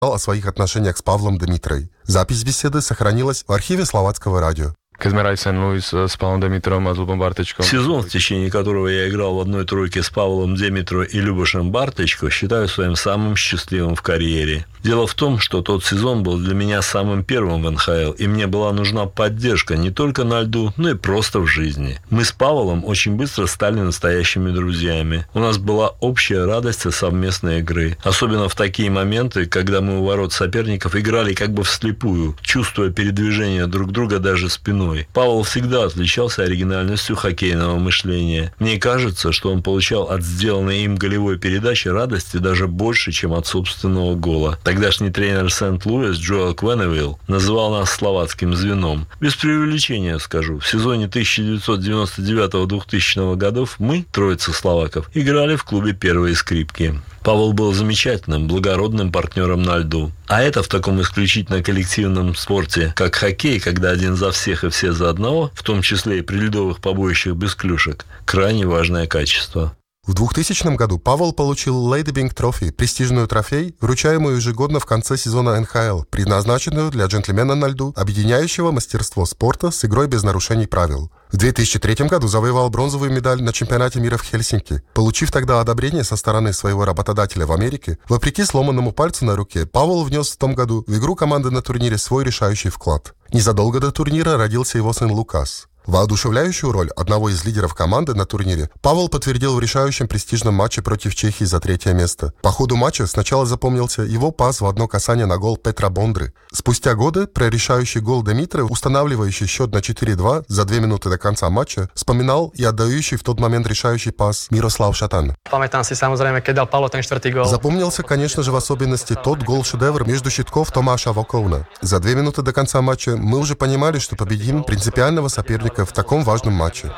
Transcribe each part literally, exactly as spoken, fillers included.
о своих отношениях с Павлом Демитрой. Запись беседы сохранилась в архиве Словацкого радио. Сезон, в течение которого я играл в одной тройке с Павлом Демитро и Любошем Барточко, считаю своим самым счастливым в карьере. Дело в том, что тот сезон был для меня самым первым в эн ха эл, и мне была нужна поддержка не только на льду, но и просто в жизни. Мы с Павлом очень быстро стали настоящими друзьями. У нас была общая радость от совместной игры. Особенно в такие моменты, когда мы у ворот соперников играли как бы вслепую, чувствуя передвижение друг друга даже спиной. Павел всегда отличался оригинальностью хоккейного мышления. Мне кажется, что он получал от сделанной им голевой передачи радости даже больше, чем от собственного гола. Тогдашний тренер Сент-Луис Джоэл Квеневилл называл нас словацким звеном. Без преувеличения скажу, в сезоне тысяча девятьсот девяносто девятого — двухтысячного годов мы, троица словаков, играли в клубе «Первые скрипки». Павел был замечательным, благородным партнером на льду. А это в таком исключительно коллективном спорте, как хоккей, когда один за всех и все за одного, в том числе и при льдовых побоищах без клюшек, крайне важное качество. В двухтысячном году Павел получил Lady Byng Trophy, престижную трофей, вручаемую ежегодно в конце сезона эн ха эл, предназначенную для джентльмена на льду, объединяющего мастерство спорта с игрой без нарушений правил. В две тысячи третьем году завоевал бронзовую медаль на чемпионате мира в Хельсинки. Получив тогда одобрение со стороны своего работодателя в Америке, вопреки сломанному пальцу на руке, Павел внес в том году в игру команды на турнире свой решающий вклад. Незадолго до турнира родился его сын Лукас. Воодушевляющую роль одного из лидеров команды на турнире Павел подтвердил в решающем престижном матче против Чехии за третье место. По ходу матча сначала запомнился его пас в одно касание на гол Петра Бондры. Спустя годы про решающий гол Демитры, устанавливающий счет на четыре-два за две минуты до конца матча, вспоминал и отдающий в тот момент решающий пас Мирослав Шатан. Запомнился, конечно же, в особенности тот гол-шедевр между щитков Томаша Воковна. За две минуты до конца матча мы уже понимали, что победим принципиального соперника в таком важном матче.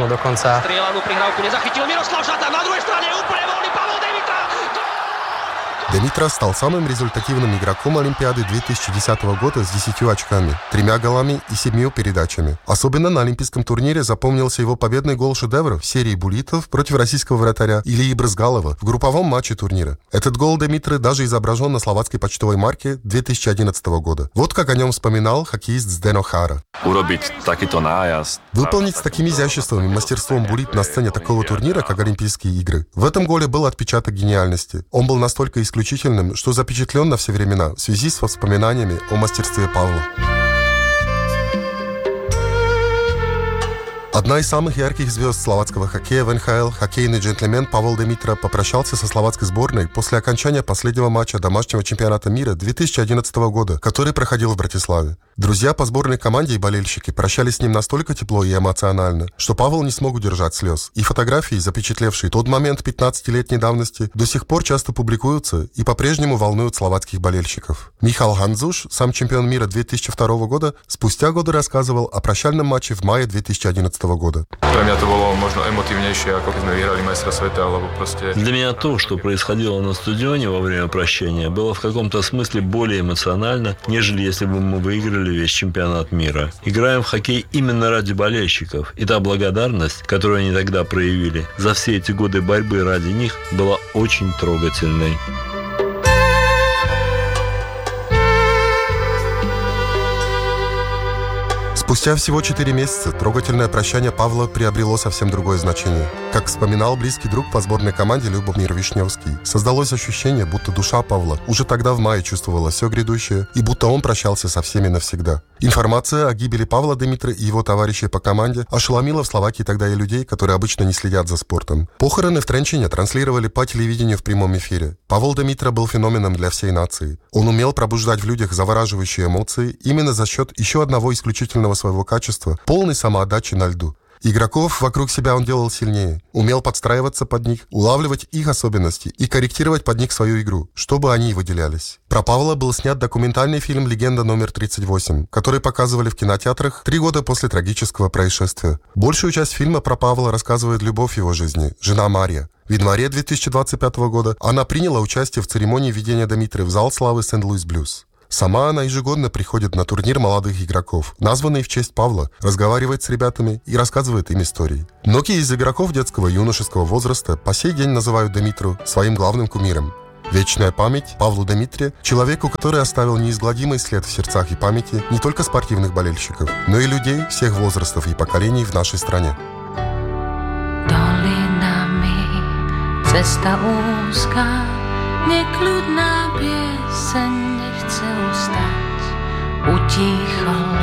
Демитра стал самым результативным игроком Олимпиады две тысячи десятого года с десятью очками, тремя голами и семью передачами. Особенно на олимпийском турнире запомнился его победный гол-шедевр в серии буллитов против российского вратаря Ильи Брызгалова в групповом матче турнира. Этот гол Демитры даже изображен на словацкой почтовой марке две тысячи одиннадцатого года. Вот как о нем вспоминал хоккеист Zdeno Chára. Выполнить с таким изяществом и мастерством буллит на сцене такого турнира, как Олимпийские игры. В этом голе был отпечаток гениальности. Он был настолько исключительным, исключительным, что запечатлен на все времена в связи с воспоминаниями о мастерстве Павла. Одна из самых ярких звезд словацкого хоккея в эн ха эл, хоккейный джентльмен Павел Демитра, попрощался со словацкой сборной после окончания последнего матча домашнего чемпионата мира две тысячи одиннадцатого года, который проходил в Братиславе. Друзья по сборной команде и болельщики прощались с ним настолько тепло и эмоционально, что Павел не смог удержать слез. И фотографии, запечатлевшие тот момент пятнадцатилетней давности, до сих пор часто публикуются и по-прежнему волнуют словацких болельщиков. Михал Хандзуш, сам чемпион мира две тысячи второго года, спустя годы рассказывал о прощальном матче в мае две тысячи одиннадцатого года. Для меня то, что происходило на стадионе во время прощания, было в каком-то смысле более эмоционально, нежели если бы мы выиграли весь чемпионат мира. Играем в хоккей именно ради болельщиков, и та благодарность, которую они тогда проявили за все эти годы борьбы ради них, была очень трогательной. Спустя всего четыре месяца трогательное прощание Павла приобрело совсем другое значение. Как вспоминал близкий друг по сборной команде Любомир Вишневский, создалось ощущение, будто душа Павла уже тогда в мае чувствовала все грядущее, и будто он прощался со всеми навсегда. Информация о гибели Павла Демитры и его товарищей по команде ошеломила в Словакии тогда и людей, которые обычно не следят за спортом. Похороны в Тренчине транслировали по телевидению в прямом эфире. Павел Демитра был феноменом для всей нации. Он умел пробуждать в людях завораживающие эмоции именно за счет еще одного исключительного своего качества – полной самоотдачи на льду. Игроков вокруг себя он делал сильнее, умел подстраиваться под них, улавливать их особенности и корректировать под них свою игру, чтобы они выделялись. Про Павла был снят документальный фильм «Легенда номер тридцать восемь», который показывали в кинотеатрах три года после трагического происшествия. Большую часть фильма про Павла рассказывает любовь его жизни, жена Мария. В январе две тысячи двадцать пятого года она приняла участие в церемонии введения Демитры в зал славы Сент-Луис Блюз. Сама она ежегодно приходит на турнир молодых игроков, названный в честь Павла, разговаривает с ребятами и рассказывает им истории. Многие из игроков детского и юношеского возраста по сей день называют Демитру своим главным кумиром. Вечная память Павлу Демитре, человеку, который оставил неизгладимый след в сердцах и памяти не только спортивных болельщиков, но и людей всех возрастов и поколений в нашей стране. Dolinami cesta úzká, nekľudná pieseň nechce ustať, utíchol